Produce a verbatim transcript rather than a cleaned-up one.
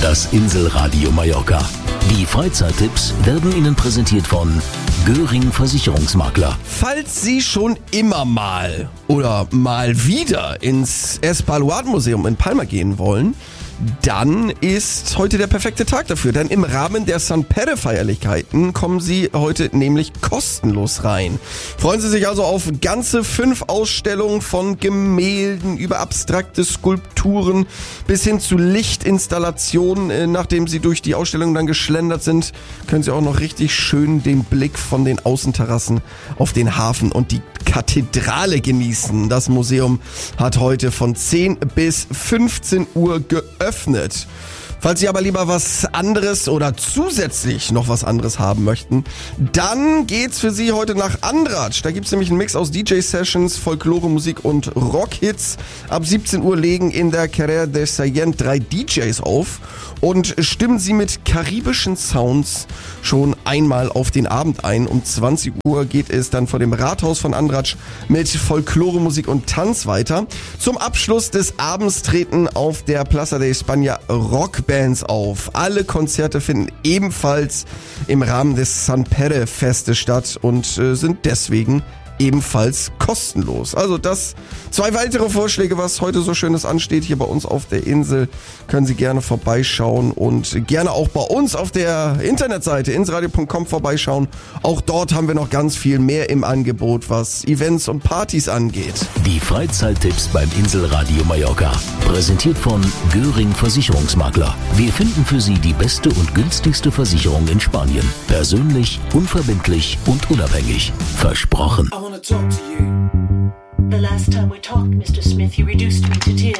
Das Inselradio Mallorca. Die Freizeittipps werden Ihnen präsentiert von Göring Versicherungsmakler. Falls Sie schon immer mal oder mal wieder ins Espaluat-Museum in Palma gehen wollen, dann ist heute der perfekte Tag dafür, denn im Rahmen der San Pedro-Feierlichkeiten kommen Sie heute nämlich kostenlos rein. Freuen Sie sich also auf ganze fünf Ausstellungen von Gemälden über abstrakte Skulpturen bis hin zu Lichtinstallationen. Nachdem Sie durch die Ausstellung dann geschlendert sind, können Sie auch noch richtig schön den Blick von den Außenterrassen auf den Hafen und die Kathedrale genießen. Das Museum hat heute von zehn bis fünfzehn Uhr geöffnet. Falls Sie aber lieber was anderes oder zusätzlich noch was anderes haben möchten, dann geht's für Sie heute nach Andratx. Da gibt's nämlich einen Mix aus D J-Sessions, Folklore-Musik und Rockhits. Ab siebzehn Uhr legen in der Carrera de Sallent drei D Js auf und stimmen Sie mit karibischen Sounds schon einmal auf den Abend ein. Um zwanzig Uhr geht es dann vor dem Rathaus von Andratx mit Folklore-Musik und Tanz weiter. Zum Abschluss des Abends treten auf der Plaza de España Rockbands auf. Alle Konzerte finden ebenfalls im Rahmen des San Pedro-Festes statt und äh, sind deswegen ebenfalls kostenlos. Also das, zwei weitere Vorschläge, was heute so Schönes ansteht hier bei uns auf der Insel, können Sie gerne vorbeischauen und gerne auch bei uns auf der Internetseite inselradio punkt com vorbeischauen. Auch dort haben wir noch ganz viel mehr im Angebot, was Events und Partys angeht. Die Freizeittipps beim Inselradio Mallorca. Präsentiert von Göring Versicherungsmakler. Wir finden für Sie die beste und günstigste Versicherung in Spanien. Persönlich, unverbindlich und unabhängig. Versprochen. I wanna talk to you. The last time we talked, Mister Smith, you reduced me to tears.